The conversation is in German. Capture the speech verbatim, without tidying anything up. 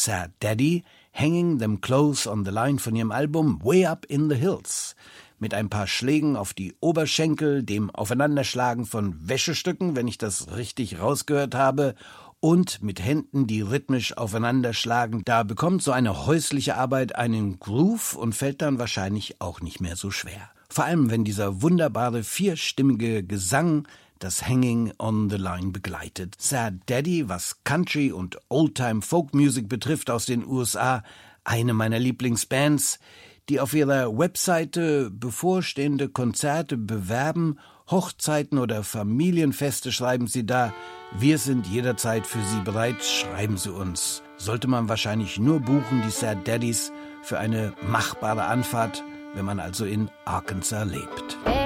Sad Daddy, Hanging Them Clothes on the Line von ihrem Album Way Up in the Hills. Mit ein paar Schlägen auf die Oberschenkel, dem Aufeinanderschlagen von Wäschestücken, wenn ich das richtig rausgehört habe, und mit Händen, die rhythmisch aufeinanderschlagen. Da bekommt so eine häusliche Arbeit einen Groove und fällt dann wahrscheinlich auch nicht mehr so schwer. Vor allem, wenn dieser wunderbare vierstimmige Gesang das Hanging on the Line begleitet. Sad Daddy, was Country und Oldtime Folk Music betrifft aus den U S A, eine meiner Lieblingsbands, die auf ihrer Webseite bevorstehende Konzerte bewerben, Hochzeiten oder Familienfeste schreiben sie da. Wir sind jederzeit für Sie bereit, schreiben Sie uns. Sollte man wahrscheinlich nur buchen, die Sad Daddies, für eine machbare Anfahrt, wenn man also in Arkansas lebt.